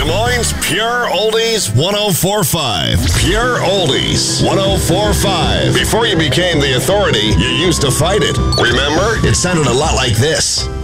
Moines Pure Oldies 1045. Pure Oldies 1045. Before you became the authority, you used to fight it. Remember? It sounded a lot like this.